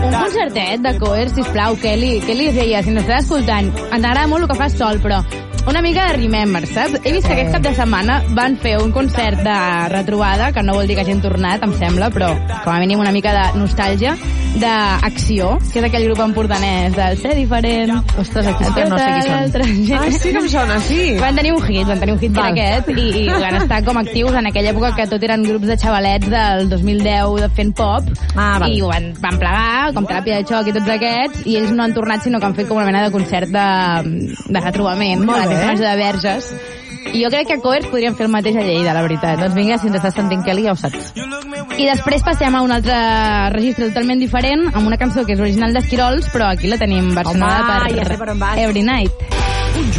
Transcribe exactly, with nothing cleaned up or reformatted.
Un concertet de Coer, sisplau, Kelly, Kelly Reia, si no estàs escoltant, ens agrada molt el que fas sol, però una mica de Remember, saps? He vist que aquest cap de setmana van fer un concert de retrobada, que no vol dir que hagin tornat, em sembla, però com a mínim una mica de nostàlgia, d'Acció, que és aquell grup empordanès del ser diferent. Ostres, aquí que no sé qui són. Ah, sí que em sona, sí. Van tenir un hit, van tenir un hit que era aquest, i, i van estar com actius en aquella època que tot eren grups de xavalets del dos mil deu de fent pop, ah, i ho van, van plegar, com Teràpia de Xoc i tots aquests, i ells no han tornat, sinó que han fet com una mena de concert de, de retrobament, molt bé, de Verges. I jo crec que a Coers podríem fer el mateix a Lleida, la veritat. Doncs vinga, si ens estàs sentint, Kelly, ja ho saps. I després passem a un altre registre totalment diferent, amb una cançó que és original d'Esquirols, però aquí la tenim versionada Home, per, ja sé per on vas. Every Night.